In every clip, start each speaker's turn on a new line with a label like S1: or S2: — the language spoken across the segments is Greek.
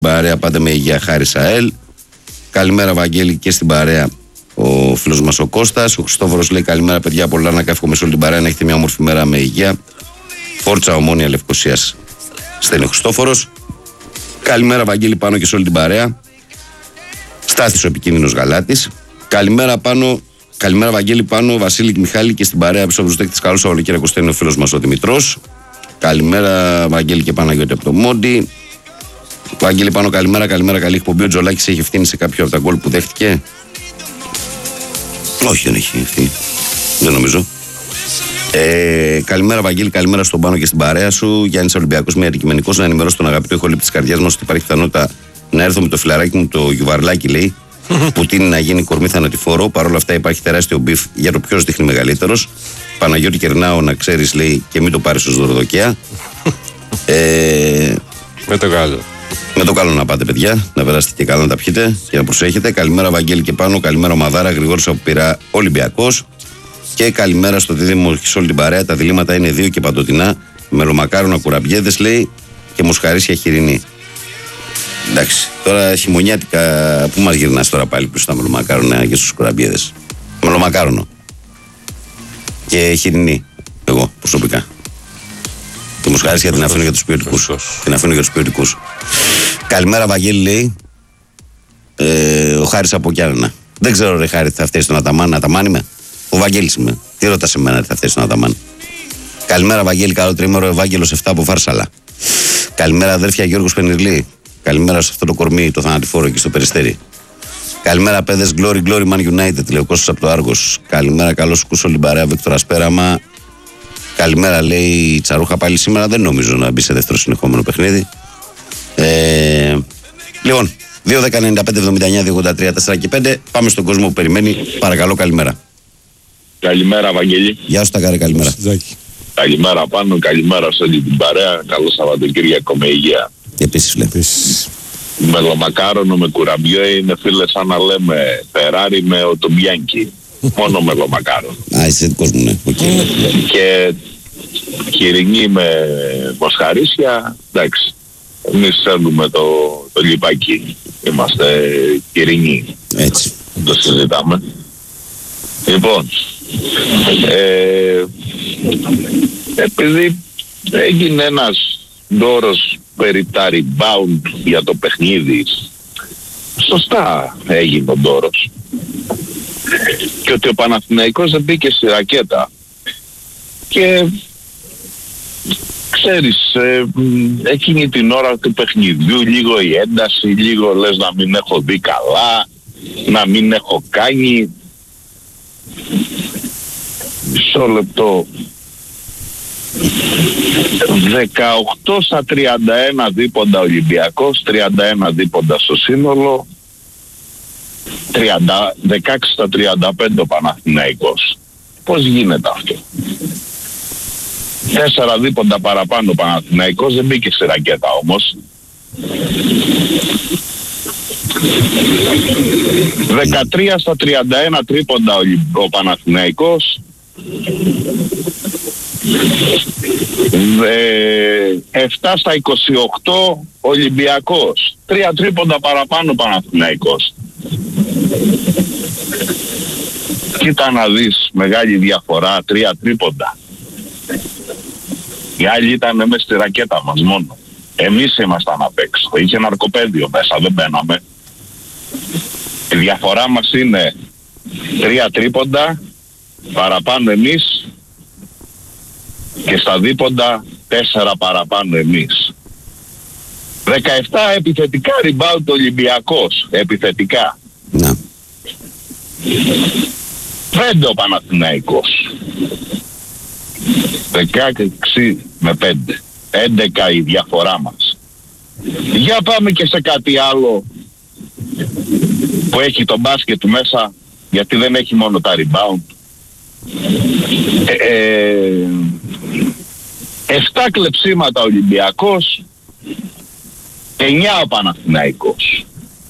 S1: παρέα, πάτε με υγεία, χάρη ΑΕΛ. Καλημέρα, Βαγγέλη, και στην παρέα ο φίλος μας ο Κώστας. Ο Χριστόφορος λέει: καλημέρα, παιδιά. Πολλά να καύχομαι σε όλη την παρέα, να έχετε μια όμορφη μέρα με υγεία. Φόρτσα Ομόνια Λευκωσίας, στέλνει ο Χριστόφορος. Καλημέρα, Βαγγέλη, πάνω και σε όλη την παρέα. Στάθης ο επικίνδυνος Γαλάτης. Καλημέρα, πάνω. Καλημέρα, Βαγγέλη, πάνω, Βασίλη και Μιχάλη και στην παρέα επεισόδου δέκτης. Καλό Σαββατοκύριακο, στέλνει ο φίλος μας ο Δημητρός. Καλημέρα, Βαγγέλη και Παναγιώτη από το Μόντι. Βαγγέλη, πάνω, καλημέρα, καλή εκπομπή. Ο Τζολάκης έχει ευθύνη σε κάποιο από τα γκολ που δέχτηκε? Όχι, δεν έχει ευθύνη. Δεν νομίζω. Καλημέρα, Βαγγέλη, καλημέρα στον Πάνο και στην παρέα σου. Γιάννης Ολυμπιακός, με αντικειμενικός, να ενημερώσω τον αγαπητό ηχολήπτη της καρδιάς μας ότι υπάρχει πιθανότητα να έρθω με το φιλαράκι μου, το Γιουβαρλάκι, λέει, που τίνει να γίνει κορμί θανατηφόρο. Παρ' όλα αυτά υπάρχει τεράστιο μπιφ για το ποιος δείχνει μεγαλύτερος. Παναγιώτη, κερνάω, να ξέρεις, λέει, και μην το πάρεις ως δωροδοκία.
S2: Με το καλό.
S1: Με το καλό να πάτε, παιδιά, να περάσετε και καλά να τα πιείτε και να προσέχετε. Καλημέρα, Βαγγέλη και πάνω, καλημέρα, Μαδάρα, Γρηγόρης από Πειραιά, Ολυμπιακός. Και καλημέρα στο δίδυμο και σε όλη την παρέα. Τα διλήμματα είναι δύο και παντοτινά. Μελομακάρονα, κουραμπιέδες, λέει, και μοσχαρίσια χοιρινή. Εντάξει, τώρα χειμωνιάτικα, πού μας γυρνάς τώρα πάλι πίσω στα μελομακάρονα και στους κουραμπιέδες? Μελομακάρονο. Και χοιρινή, εγώ προσωπικά. Τη μοσχαρίσια την αφήνω για τους ποιοτικούς. Την αφήνω για τους ποιοτικούς. Καλημέρα, Βαγγέλη, λέει. Ο Χάρης από Κιάννα. Δεν ξέρω, ρε Χάρη, θα φταίει στον Αταμάν. Αταμάν είμαι. Ο Βαγγέλης είμαι. Τι ρωτάς εμένα, τι θα φταίει στον Αταμάν? Καλημέρα, Βαγγέλη, καλό τρίμερο. Ευάγγελος 7 από Φάρσαλα. Καλημέρα, αδέρφια, Γιώργος Πενιρλή. Καλημέρα σε αυτό το κορμί, το θανατηφόρο εκεί στο Περιστέρι. Καλημέρα, παιδες, glory, Man United, λέει ο Κώστας από το Άργος. Καλημέρα, καλώς ακούσω όλη την παρέα, Βίκτορας Πέραμα. Καλημέρα, λέει η Τσαρούχα πάλι σήμερα. Δεν νομίζω να μπει σε δεύτερο συνεχόμενο παιχνίδι. Λοιπόν, 2-10-95-79-283-4 και 5. Πάμε στον κόσμο που περιμένει. Παρακαλώ, καλημέρα.
S3: Καλημέρα, Βαγγέλη.
S1: Γεια σου, Τακάρη, καλημέρα.
S3: Καλημέρα, πάνω, καλημέρα σε όλη την παρέα. Καλό Σαββατοκύριακο με υγεία.
S1: Και επίσης, λέει.
S3: Μελομακάρονο με κουραμπιό είναι, φίλε, σαν να λέμε Φεράρι με οτομπιάνκι. Μόνο μελομακάρονο.
S1: Α, είσαι δικός μου, ναι. Okay.
S3: Και χοιρινή με μοσχαρίσια, εντάξει. Εμείς θέλουμε το λιπάκι. Είμαστε χοιρινοί.
S1: Έτσι.
S3: Το συζητάμε. Λοιπόν, επειδή έγινε ένας δώρος περί τα rebound για το παιχνίδι, σωστά έγινε ο δώρος, και ότι ο Παναθηναϊκός δεν μπήκε στη ρακέτα. Και ξέρεις, εκείνη την ώρα του παιχνιδιού λίγο η ένταση, λίγο λες να μην έχω δει καλά, να μην έχω κάνει. Μισό λεπτό. 18 στα 31 δίποντα Ολυμπιακός, 31 δίποντα στο σύνολο, 16 στα 35 ο Παναθηναϊκός. Πώς γίνεται αυτό? 4 δίποντα παραπάνω ο Παναθηναϊκός, δεν μπήκε στη ρακέτα όμως. 13 στα 31 τρίποντα ο Παναθηναϊκός, 7 στα 28 Ολυμπιακός. 3 τρίποντα παραπάνω Παναθηναϊκός. Κοίτα να δεις, μεγάλη διαφορά, 3 τρίποντα. Οι άλλοι ήταν μέσα στη ρακέτα μας μόνο. Εμείς ήμασταν απ' έξω. Είχε ναρκοπαίδιο μέσα, δεν μπαίναμε. Η διαφορά μας είναι 3 τρίποντα παραπάνω εμείς και στα δίποντα 4 παραπάνω εμείς. 17 επιθετικά rebound Ολυμπιακός. Επιθετικά.
S1: Ναι.
S3: 5 ο Παναθηναϊκός. 16 με 5. 11 η διαφορά μας. Για πάμε και σε κάτι άλλο που έχει το μπάσκετ του μέσα, γιατί δεν έχει μόνο τα rebound. 7 κλεψίματα Ολυμπιακός, 9 ο Παναθηναϊκός.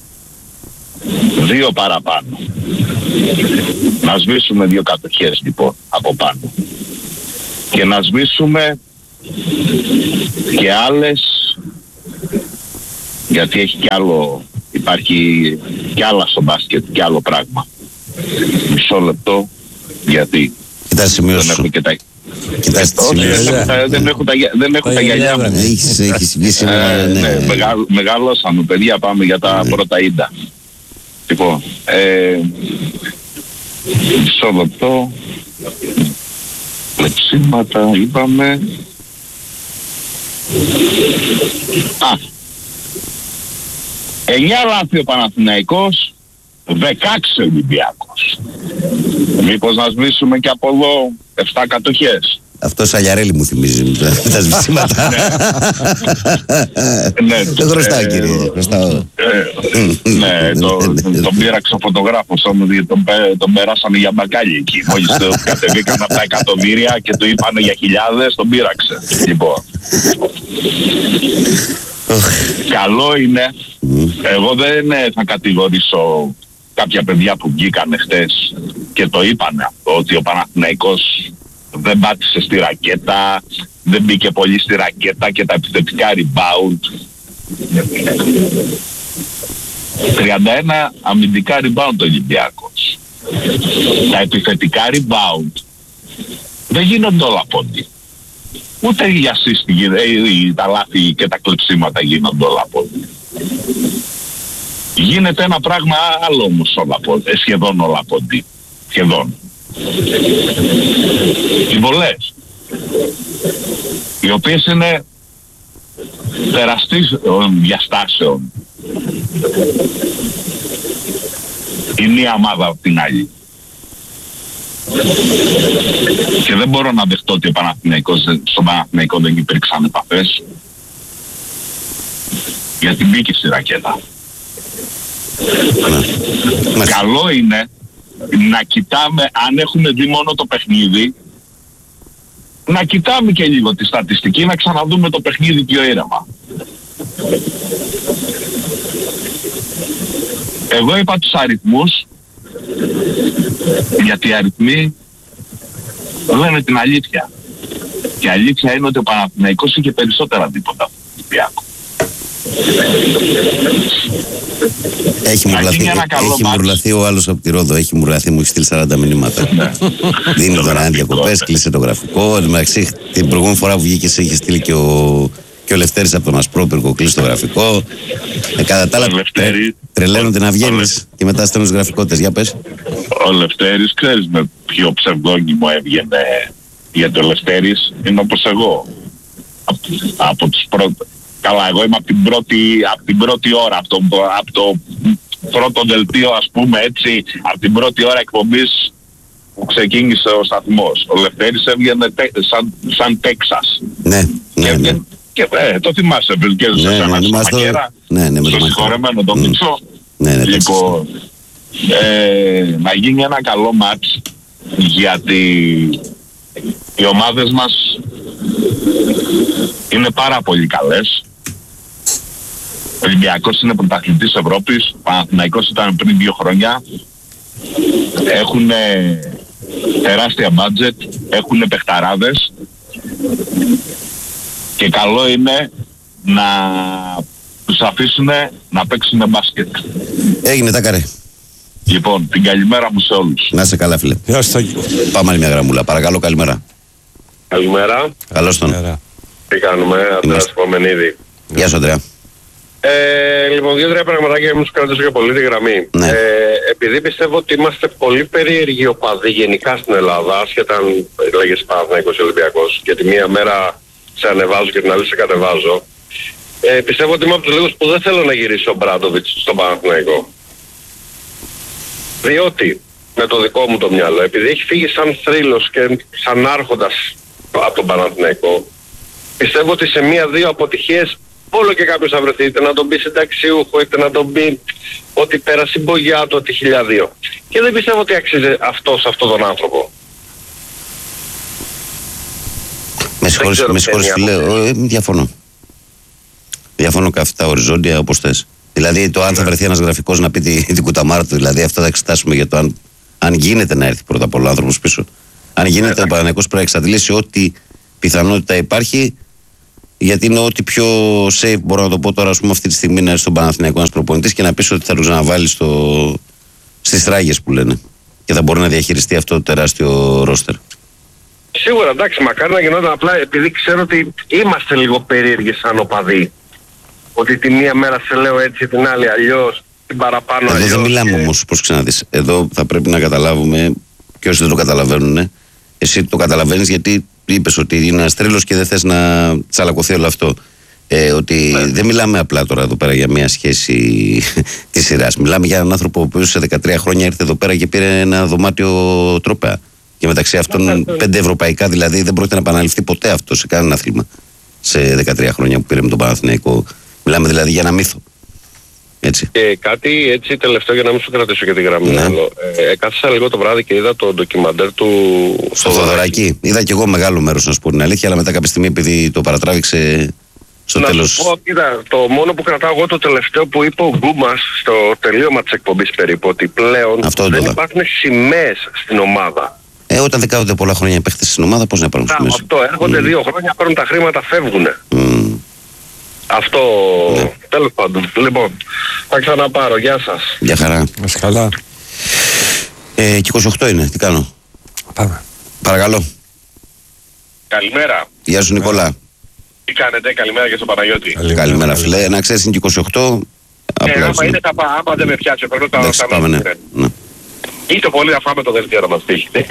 S3: 2 παραπάνω. Να σβήσουμε 2 κατοχές λοιπόν από πάνω. Και να σβήσουμε και άλλες Γιατί έχει κι άλλο, υπάρχει κι άλλα στο μπάσκετ, κι άλλο πράγμα. Μισό λεπτό, γιατί
S1: Κοιτάς σημείωση
S3: δεν
S1: σου.
S3: έχω και τα...
S1: Κοιτάς τις σημείωσεις.
S3: δεν έχω τα γυαλιά μου.
S1: Έχεις βγει σήμερα, ναι.
S3: Μεγαλώσαμε, παιδιά, πάμε για τα πρώτα ίντα. Λοιπόν, μισό λεπτό, λεξίματα, είπαμε. 9 λάθη ο Παναθηναϊκός, 16 Ολυμπιακός. Μήπως να σβήσουμε και από εδώ 7 κατοχές.
S1: Αυτό Σαλιαρέλη μου θυμίζει με τα σβησίματα. Δεν χρωστάω, κύριε. Χρωστάω.
S3: Ναι, τον πήραξε ο φωτογράφος όμως, γιατί τον περάσανε για μπακάλι εκεί. Μόλις κατεβήκαν από τα εκατομμύρια και του είπανε για χιλιάδες, τον πήραξε. Λοιπόν, καλό είναι. Εγώ δεν θα κατηγορήσω κάποια παιδιά που βγήκαν χτες και το είπανε αυτό, ότι ο Παναθηναϊκός δεν πάτησε στη ρακέτα, δεν μπήκε πολύ στη ρακέτα και τα επιθετικά rebound. 31 αμυντικά rebound ο Ολυμπιακός. Τα επιθετικά rebound δεν γίνονται όλα πόντι. Ούτε οι assist, τα λάθη και τα κλεψίματα γίνονται όλα πόντι. Γίνεται ένα πράγμα άλλο όμως σχεδόν όλα πόντι. Σχεδόν. Οι βολές, οι οποίες είναι τεραστής διαστάσεων, η μία ομάδα από την άλλη. Και δεν μπορώ να δεχτώ ότι στον Παναθηναϊκό δεν υπήρξαν επαφές, γιατί μπήκε στη ρακέτα. Καλό είναι να κοιτάμε, αν έχουμε δει μόνο το παιχνίδι, να κοιτάμε και λίγο τη στατιστική, να ξαναδούμε το παιχνίδι πιο ήρεμα. Εγώ είπα τους αριθμούς, γιατί οι αριθμοί λένε την αλήθεια. Και η αλήθεια είναι ότι ο Παναθηναϊκός είχε περισσότερα τίποτα από τον Ολυμπιακό.
S1: Έχει μουρλαθεί ο άλλος από τη Ρόδο. Έχει μουρλαθεί, μου έχει στείλει 40 μηνύματα. Δίνει δωρεάν διακοπές, κλείσε το γραφικό. Εντάξει, την προηγούμενη φορά που βγήκε είχε στείλει και ο Λευτέρης από τον Ασπρόπυργο, κλείσει το γραφικό. Κατά τα άλλα, τρελαίνονται να βγαίνεις και μετά στέλνουν τους γραφικότητες. Για πες.
S3: Ο Λευτέρης, ξέρεις με ποιο ψευδόνυμο έβγαινε? Γιατί ο Λευτέρης είναι όπως εγώ. Από τους πρώτους. Καλά, εγώ είμαι από την πρώτη ώρα, από το πρώτο δελτίο, ας πούμε έτσι, από την πρώτη ώρα εκπομπής που ξεκίνησε ο σταθμός. Ο Λευτέρης έβγαινε σαν Τέξας.
S1: Ναι.
S3: Και το θυμάσαι, βελκέζεσαι σε ένα μακέρα, στο συγχωρεμένο το Μίτσο. Λοιπόν, να γίνει ένα καλό μάτς, γιατί οι ομάδες μας είναι πάρα πολύ καλές. Ο Ολυμπιακός είναι πρωταθλητής Ευρώπης, ο Παναθηναϊκός ήταν πριν 2 χρόνια. Έχουν τεράστια budget, έχουν παιχταράδες και καλό είναι να τους αφήσουν να παίξουν μπάσκετ.
S1: Έγινε τα καρέ.
S3: Λοιπόν, την καλημέρα μου σε όλους.
S1: Να είσαι καλά, φίλε. Πάμε άλλη μια γραμμούλα. Παρακαλώ, καλημέρα.
S2: Καλημέρα.
S1: Καλώς τον.
S2: Τι κάνουμε, Ανδρέας Πομενίδη.
S1: Γεια σου, Ανδρέα.
S2: Λοιπόν, 2-3 πραγματάκια μου σου κρατήσω για πολύ τη γραμμή.
S1: Ναι.
S2: Επειδή πιστεύω ότι είμαστε πολύ περίεργοι οπαδοί γενικά στην Ελλάδα, ασχετά αν λέγεσαι Παναθηναϊκός ή Ολυμπιακός, και τη μία μέρα σε ανεβάζω και την άλλη σε κατεβάζω, πιστεύω ότι είμαι από τους λίγους που δεν θέλω να γυρίσει ο Μπράντοβιτς στον Παναθηναϊκό. Διότι, με το δικό μου το μυαλό, επειδή έχει φύγει σαν θρύλος και σαν άρχοντας από τον Παναθηναϊκό, πιστεύω ότι σε 1-2 αποτυχίες όλο και κάποιος θα βρεθεί, είτε να τον πει συνταξιούχο, είτε να τον πει ότι πέρασε η μπογιά του, ότι 1002. Και δεν πιστεύω ότι αξίζει αυτό σε αυτόν τον άνθρωπο.
S1: Με συγχωρείς φίλε, διαφωνώ. Διαφωνώ καυτά οριζόντια όπως θες. Δηλαδή το αν θα βρεθεί ένας γραφικός να πει την κουταμάρα του, δηλαδή αυτό θα εξετάσουμε για το αν γίνεται να έρθει πρώτα απ' όλα ο άνθρωπος πίσω. Αν γίνεται ο Παναθηναϊκός πρέπει να εξαντλήσει ό,τι πιθανότητα υπάρχει Γιατί είναι ό,τι πιο safe, μπορώ να το πω τώρα, ας πούμε, αυτή τη στιγμή να έρθει στον Παναθηναϊκό ένας προπονητής και να πεις ότι θα τον ξαναβάλει στις τράγες που λένε. Και θα μπορεί να διαχειριστεί αυτό το τεράστιο ρόστερ.
S2: Σίγουρα, εντάξει, μακάρι να γινόταν, απλά επειδή ξέρω ότι είμαστε λίγο περίεργοι σαν οπαδοί. Ότι τη μία μέρα σε λέω έτσι, την άλλη αλλιώς, την παραπάνω αλλιώς.
S1: Εδώ δεν μιλάμε όμως, πώς ξαναδείς. Εδώ θα πρέπει να καταλάβουμε, και όσοι δεν το καταλαβαίνουν, εσύ το καταλαβαίνεις γιατί είπες ότι είναι ένας τρίλος και δεν θες να τσαλακωθεί όλο αυτό. Ότι δεν μιλάμε απλά τώρα εδώ πέρα για μια σχέση της σειράς. Μιλάμε για έναν άνθρωπο που σε 13 χρόνια ήρθε εδώ πέρα και πήρε ένα δωμάτιο τρόπαια. Και μεταξύ αυτών 5 ευρωπαϊκά, δηλαδή δεν πρόκειται να επαναληφθεί ποτέ αυτό σε κανένα άθλημα σε 13 χρόνια που πήρε με τον Παναθηναϊκό. Μιλάμε δηλαδή για ένα μύθο. Έτσι.
S2: Και κάτι έτσι τελευταίο για να μην σου κρατήσω και τη γραμμή.
S1: Ναι.
S2: Κάθισα λίγο το βράδυ και είδα το ντοκιμαντέρ του
S1: στο Θοδωράκι. Είδα κι εγώ μεγάλο μέρος, να σου πω την αλήθεια, αλλά μετά κάποια στιγμή επειδή το παρατράβηξε στο τέλος.
S2: Να σου πω, κοίτα, το μόνο που κρατάω εγώ το τελευταίο που είπε ο Γκούμας στο τελείωμα της εκπομπής περίπου, ότι πλέον δεν υπάρχουν σημαίες στην ομάδα.
S1: Όταν δεν κάθονται πολλά χρόνια οι παίχτες στην ομάδα, πώς να υπάρχουν σημαίες.
S2: Αυτό, έρχονται 2 χρόνια, παίρνουν τα χρήματα, φεύγουν. Αυτό, τέλος πάντων. Λοιπόν, θα ξαναπάρω. Γεια σας.
S1: Γεια χαρά.
S4: Καλά.
S1: Και 28 είναι, τι κάνω.
S4: Πάμε.
S1: Παρακαλώ.
S3: Καλημέρα.
S1: Γεια σου Νικόλα.
S3: Τι κάνετε, καλημέρα και στον Παναγιώτη.
S1: Καλημέρα φίλε. Να ξέρεις είναι και 28.
S3: Άμα είναι θα πάω, άμα δεν με πιάσει, πρέπει να τα
S1: πάμε, ναι.
S3: Είτε πολύ να φάμε το δελτίο να μας τύχει.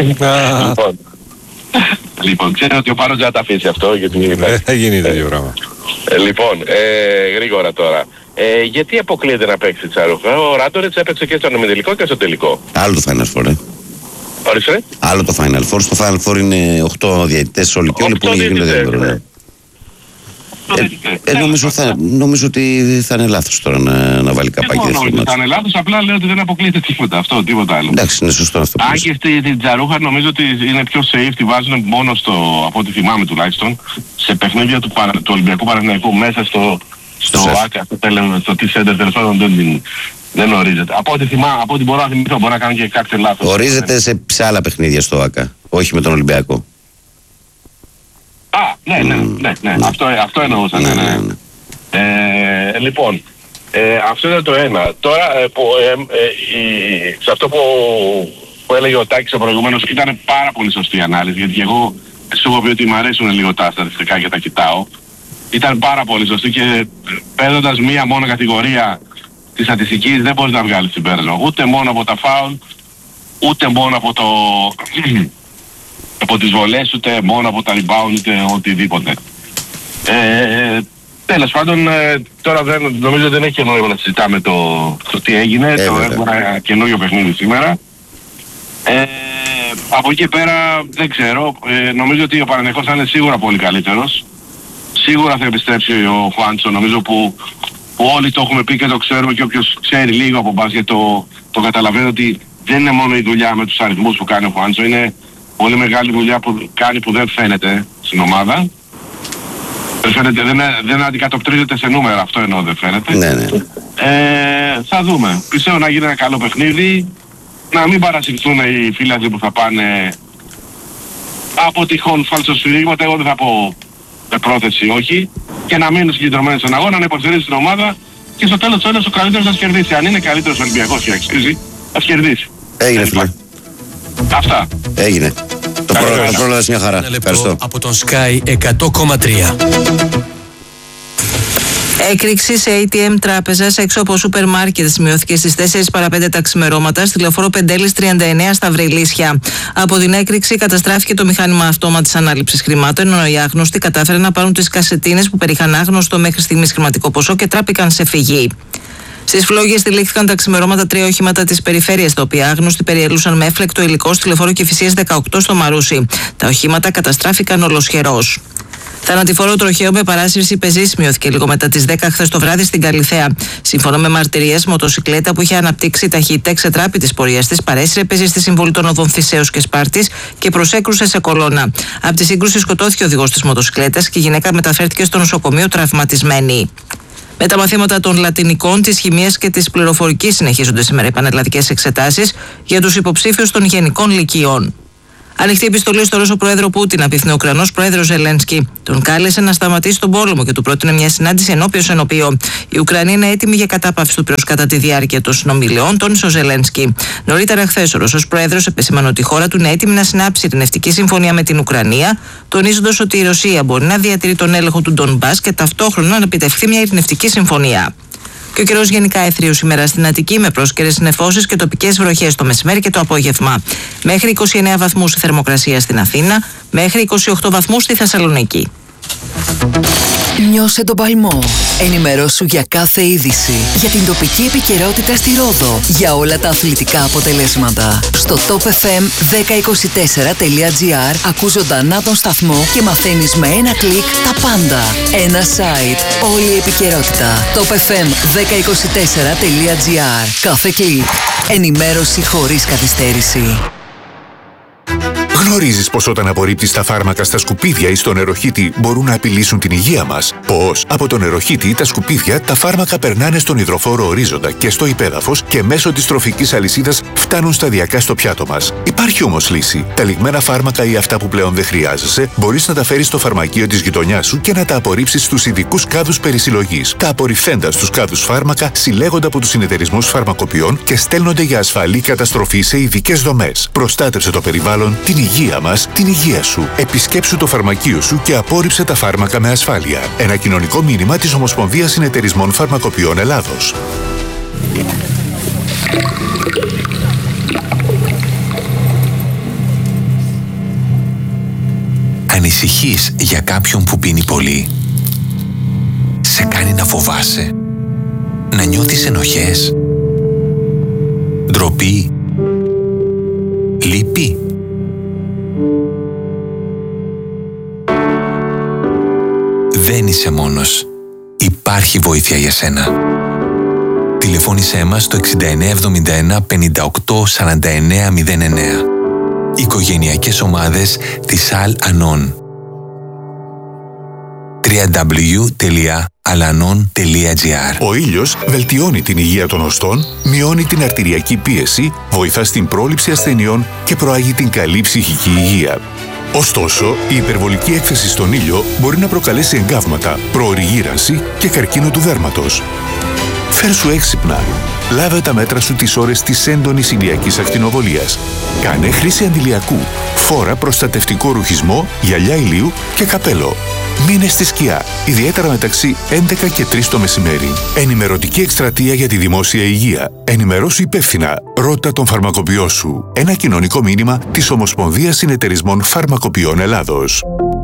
S3: Λοιπόν, ξέρω ότι ο Πάνος δεν θα τα αφήσει αυτό, γιατί...
S4: θα γίνει τέτοιο πράγμα.
S3: Λοιπόν, γρήγορα τώρα. Γιατί αποκλείεται να παίξει Τσαρούχα? Ο Ράντορετς έπαιξε και στον ημιτελικό και στο τελικό.
S1: Άλλο το Final Four,
S3: Ορίστε.
S1: Άλλο το Final Four. Στο Final Four είναι 8 διαιτητές όλοι και όλοι που είναι γύρω. Νομίζω ότι θα είναι λάθος τώρα να βάλει καπάκι.
S3: Δεν νομίζω ότι θα είναι λάθος, απλά λέω ότι δεν αποκλείεται τίποτα αυτό, τίποτα άλλο.
S1: Εντάξει, είναι σωστό αυτό.
S3: Αν και στην Τζαρούχα νομίζω ότι είναι πιο safe, τη βάζουν μόνο από ό,τι θυμάμαι τουλάχιστον, σε παιχνίδια του Ολυμπιακού Παναθηναϊκού μέσα στο ΆΚΑ, στο T-Center, τέλος πάντων δεν ορίζεται. Από ό,τι μπορώ να θυμηθώ, μπορώ να κάνω και κάποιο λάθος.
S1: Ορίζεται σε άλλα παιχνίδια στο ΆΚΑ, όχι με τον Ολυμπιακό.
S3: Ναι. Αυτό εννοούσα. Λοιπόν, αυτό είναι το ένα. Τώρα, σε αυτό που έλεγε ο Τάκης προηγουμένως, ήταν πάρα πολύ σωστή η ανάλυση, γιατί εγώ σου έχω πει ότι μου αρέσουν λίγο τα στατιστικά και τα κοιτάω. Ήταν πάρα πολύ σωστή και παίρνοντας μία μόνο κατηγορία της στατιστικής δεν μπορείς να βγάλεις συμπέρασμα. Ούτε μόνο από τα φάουλ, ούτε μόνο από τις βολές, ούτε μόνο από τα rebound, ούτε οτιδήποτε. Τέλος πάντων, τώρα νομίζω δεν έχει νόημα να συζητάμε το τι έγινε. Το έχουμε ένα καινούριο παιχνίδι σήμερα. Από εκεί και πέρα δεν ξέρω. Νομίζω ότι ο Παναθηναϊκός θα είναι σίγουρα πολύ καλύτερος. Σίγουρα θα επιστρέψει ο Χουάντσο, νομίζω που όλοι το έχουμε πει και το ξέρουμε, και όποιος ξέρει λίγο από μπάσκετ το καταλαβαίνει ότι δεν είναι μόνο η δουλειά με τους αριθμούς που κάνει ο Χουάντσο, είναι πολύ μεγάλη δουλειά που κάνει που δεν φαίνεται στην ομάδα. Δεν αντικατοπτρίζεται σε νούμερα, αυτό εννοώ, δεν φαίνεται.
S1: Ναι.
S3: Θα δούμε. Πιστεύω να γίνει ένα καλό παιχνίδι, να μην παρασυρθούν οι φίλοι που θα πάνε από τυχόν φαλσοσφυρίγματα, εγώ δεν θα πω με πρόθεση όχι, και να μείνουν συγκεντρωμένοι στον αγώνα, να υποστηρίζουν την ομάδα και στο τέλος του ο καλύτερος θα κερδίσει. Αν είναι καλύτερος ο Ολυμπιακός και αξίζει, θα κερδίσει.
S1: Έγινε φίλε.
S3: Αυτά.
S1: Έγινε. Το πρόλαβες μια χαρά. Ευχαριστώ.
S5: Από τον Sky 100,3.
S6: Έκρηξη σε ATM τράπεζας έξω από σούπερ μάρκετ σημειώθηκε στις 4 παρα 5 τα ξημερώματα στη λεωφόρο Πεντέλης 39 στα Βρυλίσια. Από την έκρηξη καταστράφηκε το μηχάνημα αυτόματης ανάληψης χρημάτων, ενώ οι άγνωστοι κατάφεραν να πάρουν τις κασετίνες που περιείχαν άγνωστο μέχρι στιγμής χρηματικό ποσό και τράπηκαν σε φυγή. Στις φλόγες τυλίχθηκαν τα ξημερώματα 3 οχήματα της περιφέρειας, τα οποία άγνωστοι περιελούσαν με έφλεκτο υλικό στη λεωφόρο Κηφισίας 18 στο Μαρούσι. Τα οχήματα καταστράφηκαν ολοσχερός. Θανατηφόρο τροχαίο με παράσυρση πεζή σημειώθηκε λίγο μετά τις 10 χθες το βράδυ στην Καλιθέα. Σύμφωνα με μαρτυρίες, μοτοσυκλέτα που είχε αναπτύξει ταχύτητα εξετράπη της πορείας της παρέσυρε πεζή στη συμβολή των οδών Θησέως και Σπάρτης και προσέκρουσε σε κολόνα. Από τη σύγκρουση σκοτώθηκε ο οδηγός της μοτοσυκλέτας και η γυναίκα μεταφέρθηκε στο νοσοκομείο τραυματισμένη. Με τα μαθήματα των λατινικών, της χημίας και της πληροφορικής συνεχίζονται σήμερα οι πανελλαδικές εξετάσεις για τους υποψήφιους των γενικών λυκειών. Ανοιχτή επιστολή στο Ρώσο πρόεδρο Πούτιν απίθυνε ο Ουκρανός πρόεδρος Ζελένσκι. Τον κάλεσε να σταματήσει τον πόλεμο και του πρότεινε μια συνάντηση ενώπιος ενωπίο. Η Ουκρανία είναι έτοιμη για κατάπαυση του πυρός κατά τη διάρκεια των συνομιλιών, τόνισε ο Ζελένσκι. Νωρίτερα χθες ο Ρώσος πρόεδρος επεσήμανε ότι η χώρα του είναι έτοιμη να συνάψει ειρηνευτική συμφωνία με την Ουκρανία, τονίζοντας ότι η Ρωσία μπορεί να διατηρεί τον έλεγχο του Ντονμπάς και ταυτόχρονα να επιτευχθεί μια ειρηνευτική συμφωνία. Και ο καιρός γενικά αιθρίου σήμερα στην Αττική με πρόσκαιρες νεφώσεις και τοπικές βροχές το μεσημέρι και το απόγευμα. Μέχρι 29 βαθμούς η θερμοκρασία στην Αθήνα, μέχρι 28 βαθμούς στη Θεσσαλονίκη.
S7: Νιώσε τον παλμό. Ενημερώσου για κάθε είδηση. Για την τοπική επικαιρότητα στη Ρόδο. Για όλα τα αθλητικά αποτελέσματα. Στο topfm1024.gr ακούς ζωντανά τον σταθμό και μαθαίνεις με ένα κλικ τα πάντα. Ένα site. Όλη η επικαιρότητα. topfm1024.gr. Κάθε κλικ. Ενημέρωση χωρίς καθυστέρηση.
S8: Γνωρίζεις πως όταν απορρίπτεις τα φάρμακα στα σκουπίδια ή στο νεροχύτη μπορούν να απειλήσουν την υγεία μας? Πώς? Από το νεροχύτη ή τα σκουπίδια τα φάρμακα περνάνε στον υδροφόρο ορίζοντα και στο υπέδαφος και μέσω της τροφικής αλυσίδας φτάνουν σταδιακά στο πιάτο μας. Υπάρχει όμως λύση. Τα λιγμένα φάρμακα ή αυτά που πλέον δεν χρειάζεσαι μπορείς να τα φέρεις στο φαρμακείο της γειτονιάς σου και να τα απορρίψεις στους ειδικούς κάδους περισυλλογής. Τα απορριφθέντα στους κάδους φάρμακα συλλέγονται από τους συνεταιρισμούς φαρμακοποιών και στέλνονται για ασφαλή καταστροφή σε ειδικές δομές. Προστάτευσε το περιβάλλον, την υγεία μας, την υγεία σου. Επισκέψου το φαρμακείο σου και απόρριψε τα φάρμακα με ασφάλεια. Ένα κοινωνικό μήνυμα της Ομοσπονδίας Συνεταιρισμών Φαρμακοποιών Ελλάδος.
S9: Ανησυχείς για κάποιον που πίνει πολύ? Σε κάνει να φοβάσαι? Να νιώθεις ενοχές? Ντροπή? Λύπη? Δεν είσαι μόνος. Υπάρχει βοήθεια για σένα. Τηλεφώνησέ μας στο 6971 58 49 09. Οικογενειακές ομάδες της Al-Anon. www.alanon.gr.
S8: Ο ήλιος βελτιώνει την υγεία των οστών, μειώνει την αρτηριακή πίεση, βοηθά στην πρόληψη ασθενειών και προάγει την καλή ψυχική υγεία. Ωστόσο, η υπερβολική έκθεση στον ήλιο μπορεί να προκαλέσει εγκάβματα, προωρή γύρανση και καρκίνο του δέρματος. Φέρσου έξυπνα. Λάβε τα μέτρα σου τις ώρες της έντονης ηλιακής ακτινοβολίας. Κάνε χρήση αντιλιακού. Φόρα προστατευτικό ρουχισμό, γυαλιά ηλίου και καπέλο. Μείνε στη σκιά, ιδιαίτερα μεταξύ 11 και 3 το μεσημέρι. Ενημερωτική εκστρατεία για τη δημόσια υγεία. Ενημερώσου υπεύθυνα. Ρώτα τον φαρμακοποιό σου. Ένα κοινωνικό μήνυμα της Ομοσπονδίας Συνεταιρισμών Φαρμακοποιών Ελλάδος.